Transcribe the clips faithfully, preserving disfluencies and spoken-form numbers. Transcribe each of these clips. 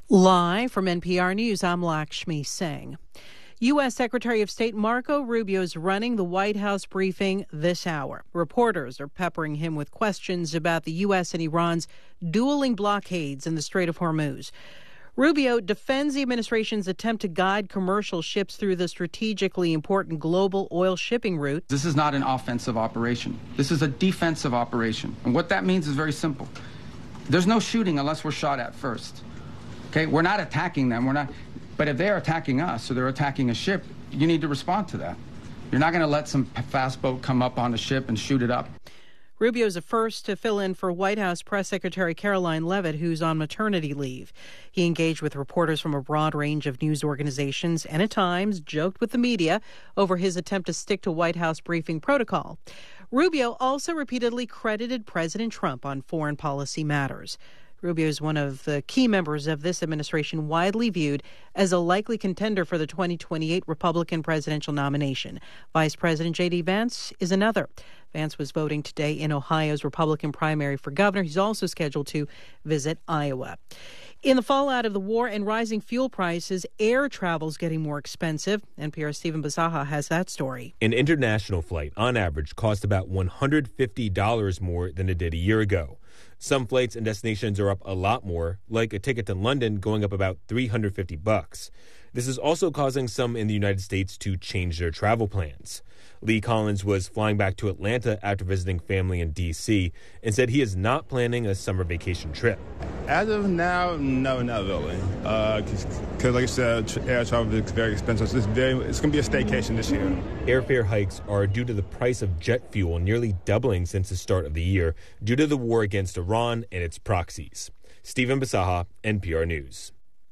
Live from N P R News, I'm Lakshmi Singh. U S. Secretary of State Marco Rubio is running the White House briefing this hour. Reporters are peppering him with questions about the U S and Iran's dueling blockades in the Strait of Hormuz. Rubio defends the administration's attempt to guide commercial ships through the strategically important global oil shipping route. This is not an offensive operation. This is a defensive operation. And what that means is very simple. There's no shooting unless we're shot at first. Okay, we're not attacking them. We're not. But if they're attacking us or they're attacking a ship, you need to respond to that. You're not going to let some fast boat come up on a ship and shoot it up. Rubio is the first to fill in for White House Press Secretary Caroline Leavitt, who's on maternity leave. He engaged with reporters from a broad range of news organizations and at times joked with the media over his attempt to stick to White House briefing protocol. Rubio also repeatedly credited President Trump on foreign policy matters. Rubio is one of the key members of this administration, widely viewed as a likely contender for the twenty twenty-eight Republican presidential nomination. Vice President J D. Vance is another. Vance was voting today in Ohio's Republican primary for governor. He's also scheduled to visit Iowa. In the fallout of the war and rising fuel prices, air travel is getting more expensive. N P R's Stephen Basaha has that story. An international flight, on average, cost about one hundred fifty dollars more than it did a year ago. Some flights and destinations are up a lot more, like a ticket to London going up about three hundred fifty bucks. This is also causing some in the United States to change their travel plans. Lee Collins was flying back to Atlanta after visiting family in D C and said he is not planning a summer vacation trip. As of now, no, not really. Because, uh, like I said, air travel is very expensive. So it's, very, it's going to be a staycation this year. Airfare hikes are due to the price of jet fuel nearly doubling since the start of the year due to the war against Iran and its proxies. Stephen Basaha, N P R News.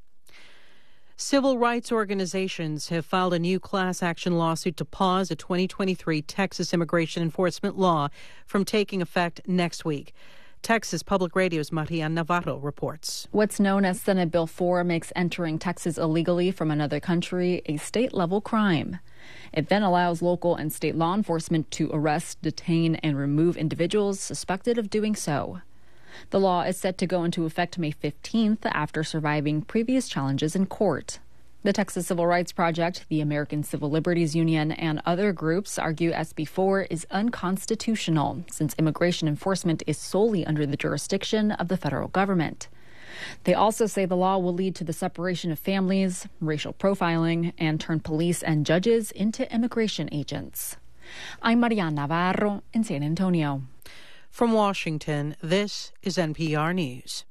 Civil rights organizations have filed a new class action lawsuit to pause a twenty twenty-three Texas immigration enforcement law from taking effect next week. Texas Public Radio's Marian Navarro reports. What's known as Senate Bill four makes entering Texas illegally from another country a state-level crime. It then allows local and state law enforcement to arrest, detain, and remove individuals suspected of doing so. The law is set to go into effect May fifteenth after surviving previous challenges in court. The Texas Civil Rights Project, the American Civil Liberties Union, and other groups argue S B four is unconstitutional since immigration enforcement is solely under the jurisdiction of the federal government. They also say the law will lead to the separation of families, racial profiling, and turn police and judges into immigration agents. I'm Marian Navarro in San Antonio. From Washington, this is N P R News.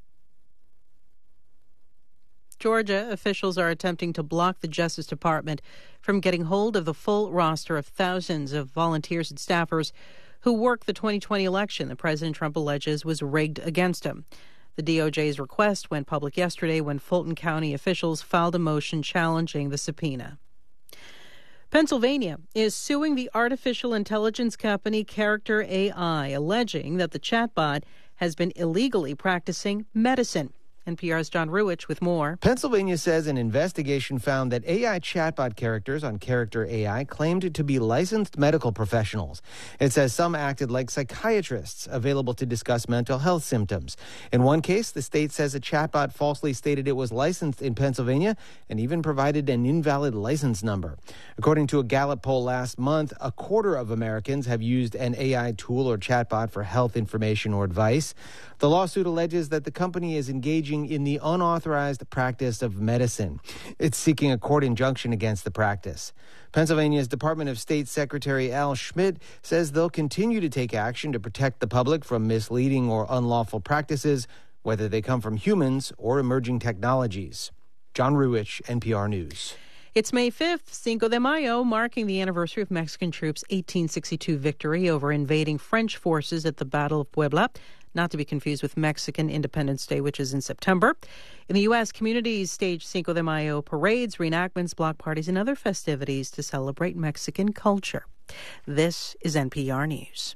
Georgia officials are attempting to block the Justice Department from getting hold of the full roster of thousands of volunteers and staffers who worked the twenty twenty election that President Trump alleges was rigged against him. The D O J's request went public yesterday when Fulton County officials filed a motion challenging the subpoena. Pennsylvania is suing the artificial intelligence company Character A I, alleging that the chatbot has been illegally practicing medicine. N P R's John Ruwitch with more. Pennsylvania says an investigation found that A I chatbot characters on Character A I claimed to be licensed medical professionals. It says some acted like psychiatrists available to discuss mental health symptoms. In one case, the state says a chatbot falsely stated it was licensed in Pennsylvania and even provided an invalid license number. According to a Gallup poll last month, a quarter of Americans have used an A I tool or chatbot for health information or advice. The lawsuit alleges that the company is engaging in the unauthorized practice of medicine. It's seeking a court injunction against the practice. Pennsylvania's Department of State Secretary Al Schmidt says they'll continue to take action to protect the public from misleading or unlawful practices, whether they come from humans or emerging technologies. John Ruwitch, N P R News. It's May fifth, Cinco de Mayo, marking the anniversary of Mexican troops' eighteen sixty-two victory over invading French forces at the Battle of Puebla, not to be confused with Mexican Independence Day, which is in September. In the U S, communities stage Cinco de Mayo parades, reenactments, block parties, and other festivities to celebrate Mexican culture. This is N P R News.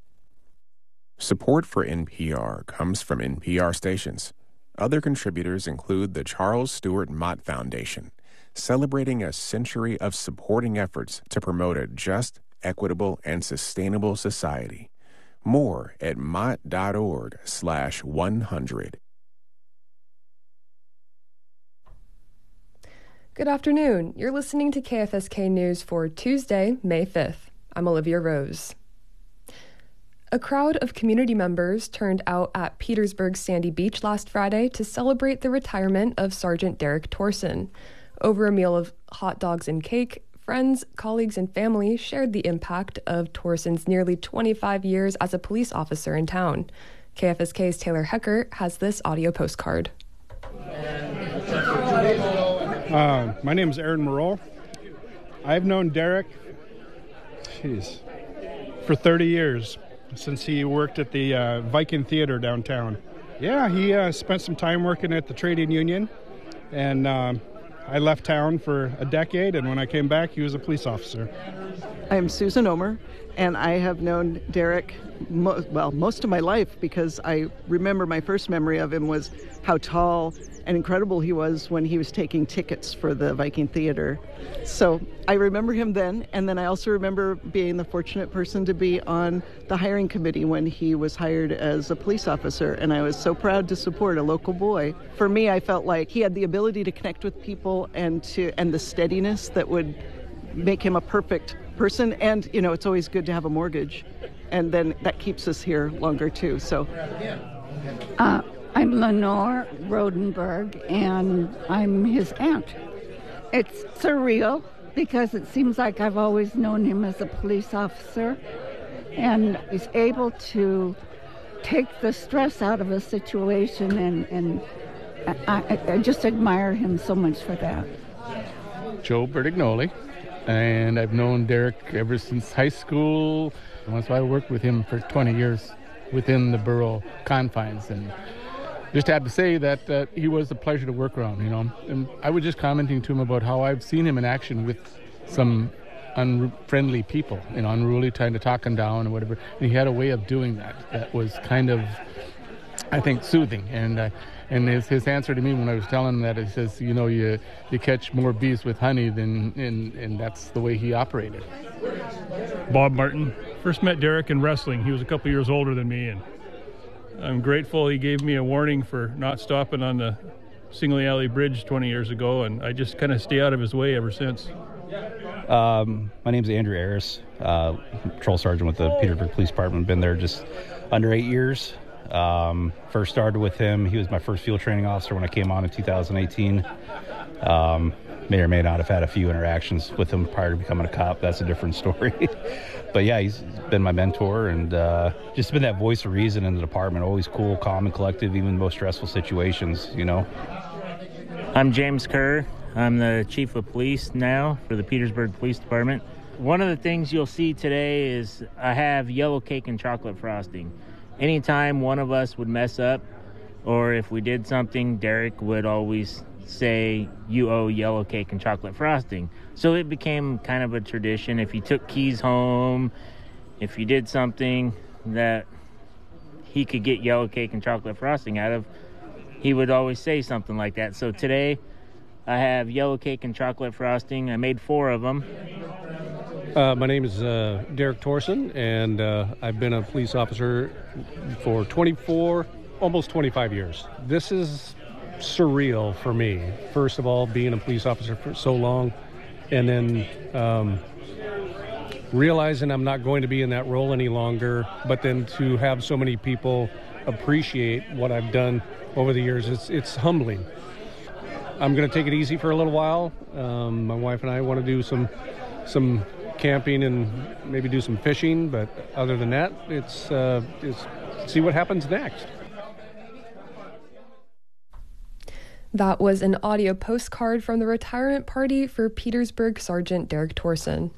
Support for N P R comes from N P R stations. Other contributors include the Charles Stewart Mott Foundation, celebrating a century of supporting efforts to promote a just, equitable, and sustainable society. More at mott.org slash 100. Good afternoon. You're listening to K F S K News for Tuesday, May fifth. I'm Olivia Rose. A crowd of community members turned out at Petersburg's Sandy Beach last Friday to celebrate the retirement of Sergeant Derek Torsen. Over a meal of hot dogs and cake, friends, colleagues, and family shared the impact of Torsen's nearly twenty-five years as a police officer in town. K F S K's Taylor Hecker has this audio postcard. Uh, my name is Aaron Moreau. I've known Derek, geez, for thirty years, since he worked at the uh, Viking Theater downtown. Yeah, he uh, spent some time working at the trade union, and uh, I left town for a decade, and when I came back, he was a police officer. I'm Susan Omer, and I have known Derek, mo- well, most of my life, because I remember my first memory of him was how tall and incredible he was when he was taking tickets for the Viking Theater. So I remember him then, and then I also remember being the fortunate person to be on the hiring committee when he was hired as a police officer, and I was so proud to support a local boy. For me, I felt like he had the ability to connect with people and to and the steadiness that would make him a perfect person. And, you know, it's always good to have a mortgage, and then that keeps us here longer too. So uh, I'm Lenore Rodenberg, and I'm his aunt. It's surreal because it seems like I've always known him as a police officer, and he's able to take the stress out of a situation, and, and I, I just admire him so much for that. Joe Bertignoli, and I've known Derek ever since high school. Once I worked with him for twenty years within the borough confines, and just had to say that uh, he was a pleasure to work around, you know. And I was just commenting to him about how I've seen him in action with some unfriendly people, you know, unruly, trying to talk him down or whatever. And he had a way of doing that that was kind of, I think, soothing. And uh, and his, his answer to me when I was telling him that, he says, you know, you you catch more bees with honey than, and, and that's the way he operated. Bob Martin. First met Derek in wrestling. He was a couple years older than me, and I'm grateful he gave me a warning for not stopping on the Singley Alley Bridge twenty years ago, and I just kind of stay out of his way ever since. Um, my name's Andrew Harris, uh, patrol sergeant with the Petersburg Police Department. Been there just under eight years. Um, first started with him. He was my first field training officer when I came on in two thousand eighteen. Um, may or may not have had a few interactions with him prior to becoming a cop. That's a different story. But yeah, he's been my mentor, and uh, just been that voice of reason in the department. Always cool, calm, and collective, even in the most stressful situations, you know. I'm James Kerr. I'm the chief of police now for the Petersburg Police Department. One of the things you'll see today is I have yellow cake and chocolate frosting. Anytime one of us would mess up, or if we did something, Derek would always say, you owe yellow cake and chocolate frosting. So it became kind of a tradition. If you took keys home, if you did something that he could get yellow cake and chocolate frosting out of, he would always say something like that. So today I have yellow cake and chocolate frosting. I made four of them. Uh, my name is uh, Derek Torsen, and uh, I've been a police officer for twenty-four, almost twenty-five years. This is surreal for me. First of all, being a police officer for so long, and then um, realizing I'm not going to be in that role any longer, but then to have so many people appreciate what I've done over the years, it's, it's humbling. I'm going to take it easy for a little while. Um, my wife and I want to do some some camping and maybe do some fishing, but other than that, it's, uh, it's see what happens next. That was an audio postcard from the retirement party for Petersburg Sergeant Derek Torsen.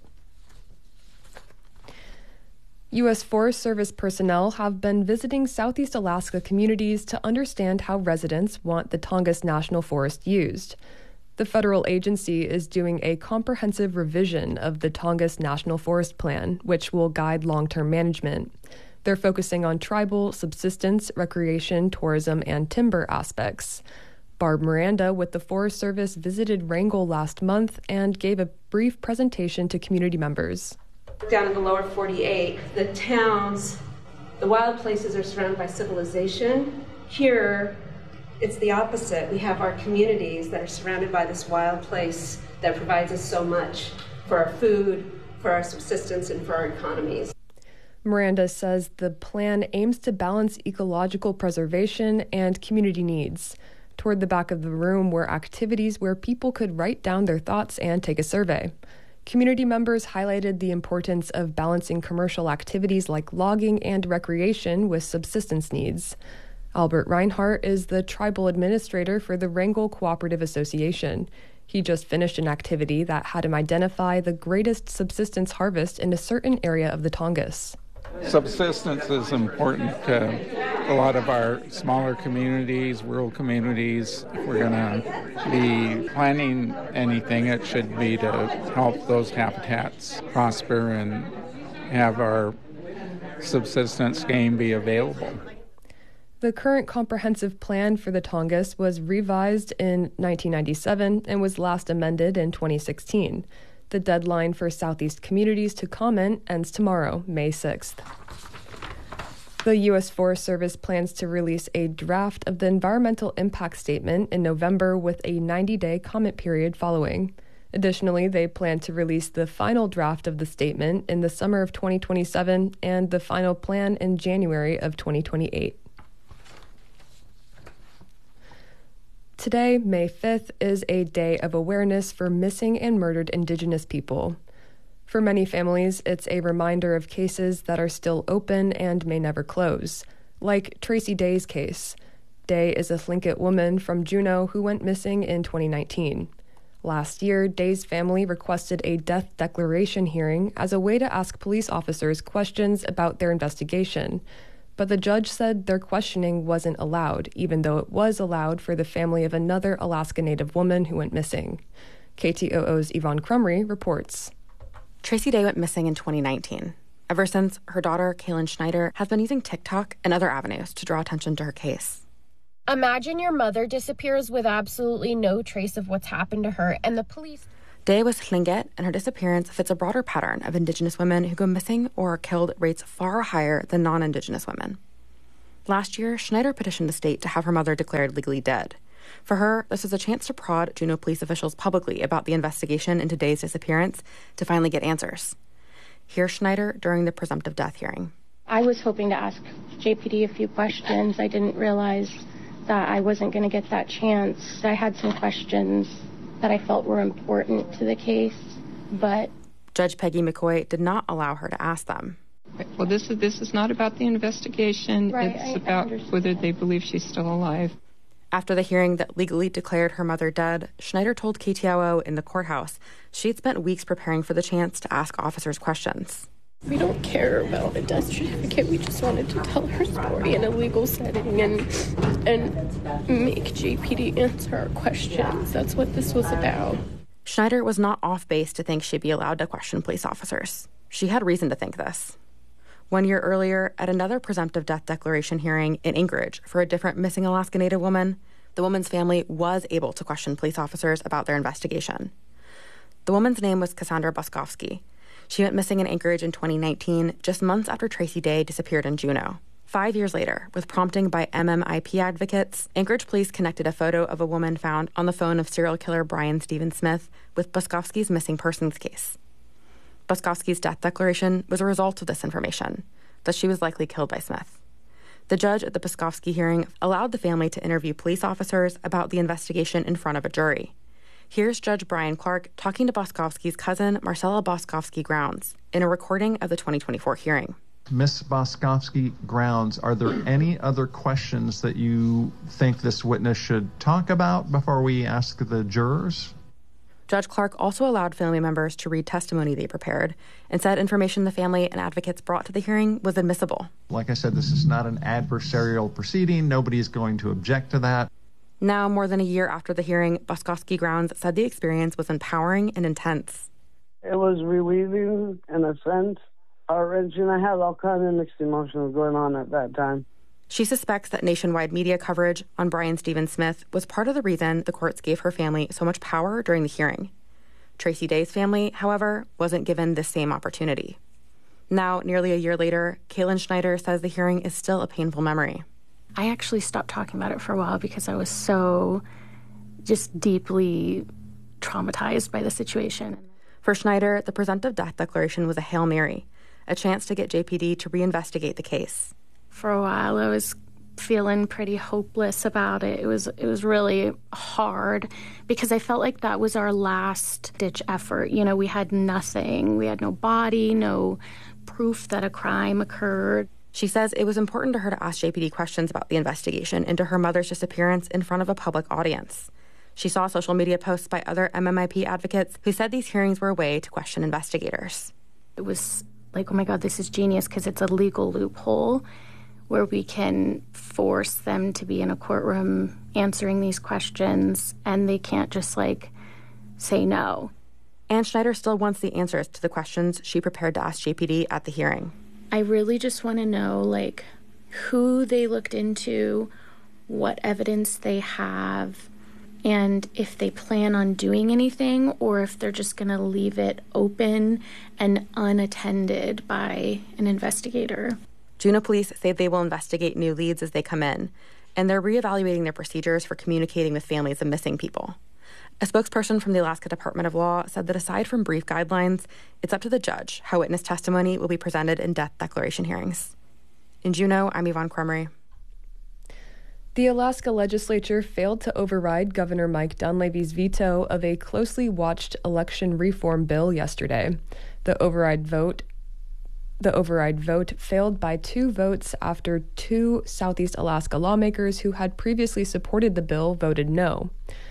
U S Forest Service personnel have been visiting Southeast Alaska communities to understand how residents want the Tongass National Forest used. The federal agency is doing a comprehensive revision of the Tongass National Forest Plan, which will guide long-term management. They're focusing on tribal, subsistence, recreation, tourism, and timber aspects. Barb Miranda with the Forest Service visited Wrangell last month and gave a brief presentation to community members. Down in the lower forty-eight, the towns, the wild places are surrounded by civilization. Here, It's the opposite. We have our communities that are surrounded by this wild place that provides us so much for our food, for our subsistence, and for our economies. Miranda says the plan aims to balance ecological preservation and community needs. Toward the back of the room were activities where people could write down their thoughts and take a survey. Community members highlighted the importance of balancing commercial activities like logging and recreation with subsistence needs. Albert Reinhardt is the tribal administrator for the Wrangell Cooperative Association. He just finished an activity that had him identify the greatest subsistence harvest in a certain area of the Tongass. Subsistence is important to a lot of our smaller communities, rural communities. If we're going to be planning anything, it should be to help those habitats prosper and have our subsistence game be available. The current comprehensive plan for the Tongass was revised in nineteen ninety-seven and was last amended in twenty sixteen. The deadline for Southeast communities to comment ends tomorrow, May sixth. The U S Forest Service plans to release a draft of the environmental impact statement in November with a ninety-day comment period following. Additionally, they plan to release the final draft of the statement in the summer of twenty twenty-seven and the final plan in January of twenty twenty-eight. Today, May fifth, is a day of awareness for missing and murdered Indigenous people. For many families, it's a reminder of cases that are still open and may never close, like Tracy Day's case. Day is a Tlingit woman from Juneau who went missing in twenty nineteen. Last year, Day's family requested a death declaration hearing as a way to ask police officers questions about their investigation. But the judge said their questioning wasn't allowed, even though it was allowed for the family of another Alaska Native woman who went missing. K T O O's Yvonne Crumry reports. Tracy Day went missing in twenty nineteen. Ever since, her daughter, Kaylin Schneider, has been using TikTok and other avenues to draw attention to her case. Imagine your mother disappears with absolutely no trace of what's happened to her, and the police... Day was Tlingit, and her disappearance fits a broader pattern of Indigenous women who go missing or are killed at rates far higher than non-Indigenous women. Last year, Schneider petitioned the state to have her mother declared legally dead. For her, this was a chance to prod Juneau police officials publicly about the investigation into Day's disappearance to finally get answers. Here's Schneider during the presumptive death hearing. I was hoping to ask J P D a few questions. I didn't realize that I wasn't going to get that chance. I had some questions that I felt were important to the case, but... Judge Peggy McCoy did not allow her to ask them. Well, this is this is not about the investigation. Right, it's I, about I whether they believe she's still alive. After the hearing that legally declared her mother dead, Schneider told K T O O in the courthouse she'd spent weeks preparing for the chance to ask officers questions. We don't care about a death certificate. We just wanted to tell her story in a legal setting and and make J P D answer our questions. That's what this was about. Schneider was not off base to think she'd be allowed to question police officers. She had reason to think this. One year earlier, at another presumptive death declaration hearing in Anchorage for a different missing Alaska Native woman, the woman's family was able to question police officers about their investigation. The woman's name was Cassandra Boskovsky. She went missing in Anchorage in twenty nineteen, just months after Tracy Day disappeared in Juneau. Five years later, with prompting by M M I P advocates, Anchorage police connected a photo of a woman found on the phone of serial killer Brian Stephen Smith with Boskovsky's missing persons case. Boskovsky's death declaration was a result of this information, that she was likely killed by Smith. The judge at the Boskovsky hearing allowed the family to interview police officers about the investigation in front of a jury. Here's Judge Brian Clark talking to Boskovsky's cousin, Marcella Boskovsky Grounds, in a recording of the twenty twenty-four hearing. Miss Boskovsky Grounds, are there any other questions that you think this witness should talk about before we ask the jurors? Judge Clark also allowed family members to read testimony they prepared and said information the family and advocates brought to the hearing was admissible. Like I said, this is not an adversarial proceeding. Nobody is going to object to that. Now, more than a year after the hearing, Boskovsky Grounds said the experience was empowering and intense. It was relieving in a sense, heart-wrenching. I had all kinds of mixed emotions going on at that time. She suspects that nationwide media coverage on Brian Stephen Smith was part of the reason the courts gave her family so much power during the hearing. Tracy Day's family, however, wasn't given the same opportunity. Now, nearly a year later, Kaylin Schneider says the hearing is still a painful memory. I actually stopped talking about it for a while because I was so just deeply traumatized by the situation. For Schneider, the presumptive death declaration was a Hail Mary, a chance to get J P D to reinvestigate the case. For a while, I was feeling pretty hopeless about it. It was it was really hard because I felt like that was our last ditch effort. You know, we had nothing. We had no body, no proof that a crime occurred. She says it was important to her to ask J P D questions about the investigation into her mother's disappearance in front of a public audience. She saw social media posts by other M M I P advocates who said these hearings were a way to question investigators. It was like, oh my God, this is genius because it's a legal loophole where we can force them to be in a courtroom answering these questions, and they can't just, like, say no. And Schneider still wants the answers to the questions she prepared to ask J P D at the hearing. I really just want to know, like, who they looked into, what evidence they have, and if they plan on doing anything or if they're just going to leave it open and unattended by an investigator. Juneau police say they will investigate new leads as they come in, and they're reevaluating their procedures for communicating with families of missing people. A spokesperson from the Alaska Department of Law said that aside from brief guidelines, it's up to the judge how witness testimony will be presented in death declaration hearings. In Juneau, I'm Yvonne Cremery. The Alaska legislature failed to override Governor Mike Dunleavy's veto of a closely watched election reform bill yesterday. The override vote The override vote failed by two votes after two Southeast Alaska lawmakers who had previously supported the bill voted no.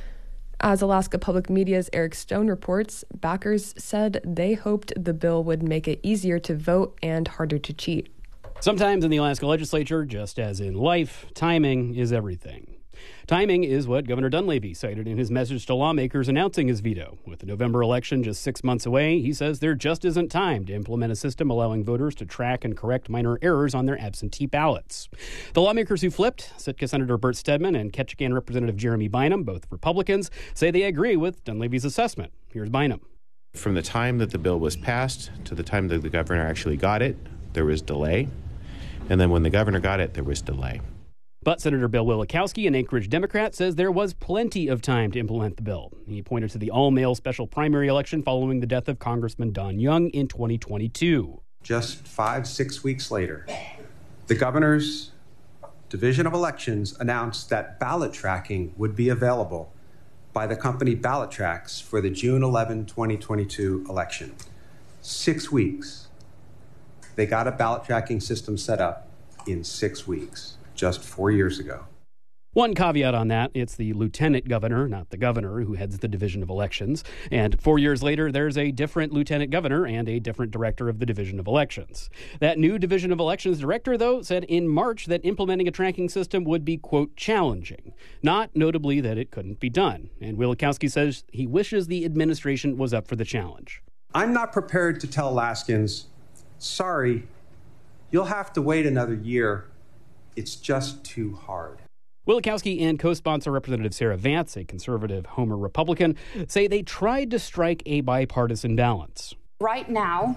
As Alaska Public Media's Eric Stone reports, backers said they hoped the bill would make it easier to vote and harder to cheat. Sometimes in the Alaska legislature, just as in life, timing is everything. Timing is what Governor Dunleavy cited in his message to lawmakers announcing his veto. With the November election just six months away, he says there just isn't time to implement a system allowing voters to track and correct minor errors on their absentee ballots. The lawmakers who flipped, Sitka Senator Bert Stedman and Ketchikan Representative Jeremy Bynum, both Republicans, say they agree with Dunleavy's assessment. Here's Bynum. From the time that the bill was passed to the time that the governor actually got it, there was delay. And then when the governor got it, there was delay. But Senator Bill Wielechowski, an Anchorage Democrat, says there was plenty of time to implement the bill. He pointed to the all-male special primary election following the death of Congressman Don Young in twenty twenty-two. Just five, six weeks later, the governor's Division of Elections announced that ballot tracking would be available by the company BallotTrax for the June eleventh, twenty twenty-two election. Six weeks. They got a ballot tracking system set up in six weeks. Just four years ago. One caveat on that, it's the lieutenant governor, not the governor, who heads the Division of Elections. And four years later, there's a different lieutenant governor and a different director of the Division of Elections. That new Division of Elections director, though, said in March that implementing a tracking system would be, quote, challenging. Not notably that it couldn't be done. And Wielechowski says he wishes the administration was up for the challenge. I'm not prepared to tell Alaskans, sorry, you'll have to wait another year. It's just too hard. Wielechowski and co-sponsor Representative Sarah Vance, a conservative Homer Republican, say they tried to strike a bipartisan balance. Right now,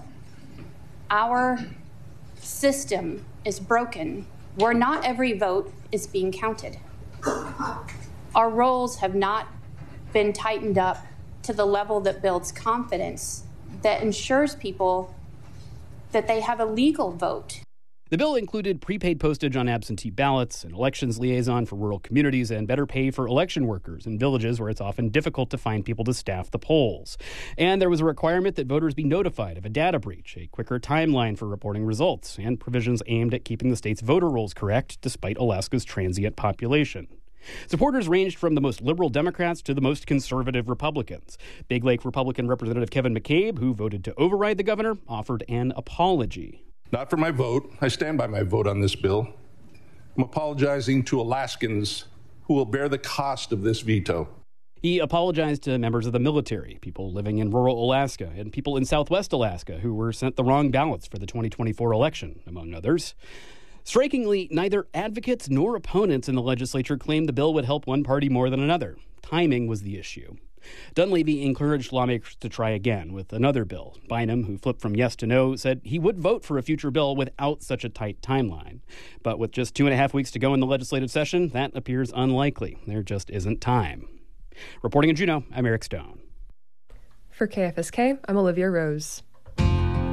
our system is broken where not every vote is being counted. Our rolls have not been tightened up to the level that builds confidence, that ensures people that they have a legal vote. The bill included prepaid postage on absentee ballots, an elections liaison for rural communities, and better pay for election workers in villages where it's often difficult to find people to staff the polls. And there was a requirement that voters be notified of a data breach, a quicker timeline for reporting results, and provisions aimed at keeping the state's voter rolls correct despite Alaska's transient population. Supporters ranged from the most liberal Democrats to the most conservative Republicans. Big Lake Republican Representative Kevin McCabe, who voted to override the governor, offered an apology. Not for my vote. I stand by my vote on this bill. I'm apologizing to Alaskans who will bear the cost of this veto. He apologized to members of the military, people living in rural Alaska, and people in southwest Alaska who were sent the wrong ballots for the twenty twenty-four election, among others. Strikingly, neither advocates nor opponents in the legislature claimed the bill would help one party more than another. Timing was the issue. Dunleavy encouraged lawmakers to try again with another bill. Bynum, who flipped from yes to no, said he would vote for a future bill without such a tight timeline. But with just two and a half weeks to go in the legislative session, that appears unlikely. There just isn't time. Reporting in Juneau, I'm Eric Stone. For K F S K, I'm Olivia Rose.